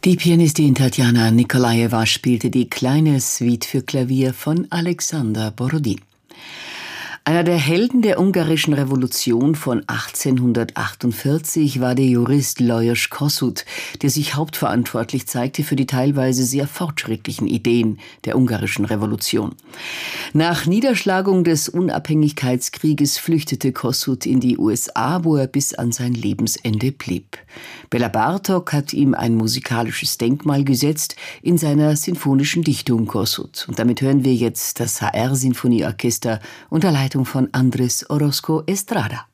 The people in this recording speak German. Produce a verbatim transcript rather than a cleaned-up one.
Die Pianistin Tatjana Nikolajewa spielte die kleine Suite für Klavier von Alexander Borodin. Einer der Helden der ungarischen Revolution von achtzehnhundertachtundvierzig war der Jurist Lajos Kossuth, der sich hauptverantwortlich zeigte für die teilweise sehr fortschrittlichen Ideen der ungarischen Revolution. Nach Niederschlagung des Unabhängigkeitskrieges flüchtete Kossuth in die U S A, wo er bis an sein Lebensende blieb. Bela Bartok hat ihm ein musikalisches Denkmal gesetzt in seiner sinfonischen Dichtung Kossuth. Und damit hören wir jetzt das H R-Sinfonieorchester unter Leitung von Andrés Orozco Estrada.